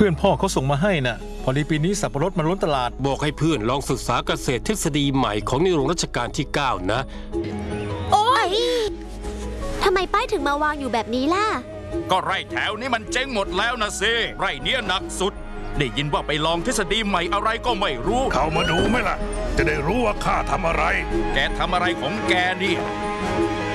พื่อนพ่อเขาส่งมาให้น่ะพอดีปีนี้สับปะรดมันล้นตลาดบอกให้เพื่อนลองศึกษาเกษตรทฤษฎีใหม่ของในหลวงรัชกาลที่ 9 นะโอ๊ยทำไมป้ายถึงมาวางอยู่แบบนี้ล่ะก็ไร่แถวนี้มันเจ๊งหมดแล้วนะสิไร่เนี้ยหนักสุดได้ยินว่าไปลองทฤษฎีใหม่อะไรก็ไม่รู้เข้ามาดูไหมล่ะจะได้รู้ว่าข้าทำอะไรแกทำอะไรของแกนี่